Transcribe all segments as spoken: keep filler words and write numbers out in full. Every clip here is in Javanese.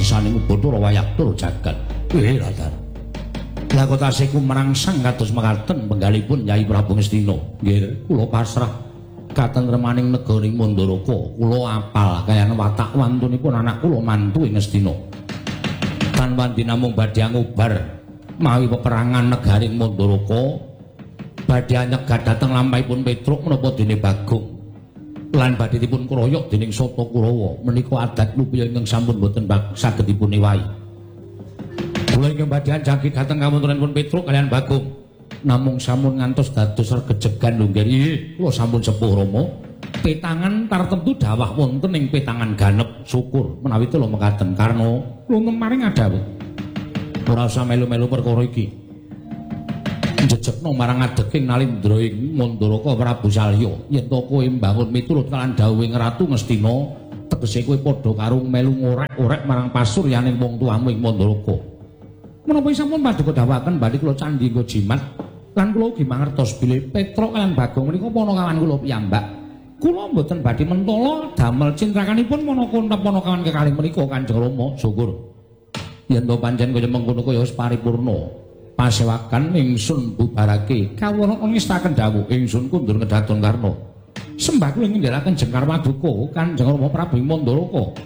saning Bathara Wayaktura jagat. Eh Radar. Lah kok tasih kumrangsang kados mekaten penggalipun Nyai Prabu Ngastina. Nggih, kula pasrah katentremaning negaring Mandaraka. Kula apal kayan watak wantunipun anak kula mantu ing Ngastina. Tanpa dinamung badhe ngubar mawi peperangan negaring Mandaraka badhe nyegat dhateng lampahipun Petruk menapa dene Bagong. Lan badhe dipun kroyok dening Sata Kurawa menika adat nupya ingkang sampun boten saged dipun ewahi. Kula ingkang badhe jangkit dhateng kamunturanipun Petruk kalian Bagong namung sampun ngantos dados regejegan lho nggih. Kula sampun sepuh Rama. Petangan tartemtu dawah wonten ing petangan ganep syukur menawi kula mekaten karna kula maring adawuh. Ora usah melu-melu perkara iki. Njejekno marang adeking Nalindra ing Mandaraka Prabu Salya yen to kowe mbangun miturut kalan dawuhing Ratu Ngastina tegese kowe padha karo melu ngorek-orek marang pasuryaning wong tuamu ing Mandaraka. Menapa sampun paduka dawuhaken badhe kula candhi nggo jimat lan kula ugi mangertos bilih Petruk lan Bagong menika ponokawan kula piyambak. Kula mboten badhe mentala damel cintrakanipun ponokawan kekalih menika Kanjeng Rama. Syukur yen to pancen kaya mengkono kaya wis paripurna. Pasewakan ingsun bubarake kawula ngestaken dawuh ingsun kundur ngedaton karna sembah kula ngendhalaken jengkar paduka Kanjeng Rama Prabu Mandaraka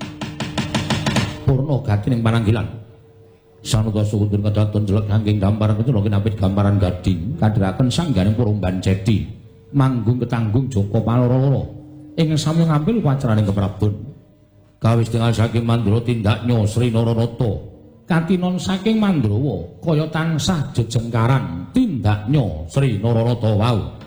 purna gati ning pananggilan sanadasa kundur ngedaton jelek angking damparan kula kinapit gambaran gading kadhiraken sangganing Purumban Cedi manggung ketanggung Joko Paloro ing sami ngambil pacaraning keprabon kawis tingal saking Mandura tindaknya Sri Nararata katinon saking Mandrawa kaya tansah jejengkaran tindaknya Sri Nararata wau.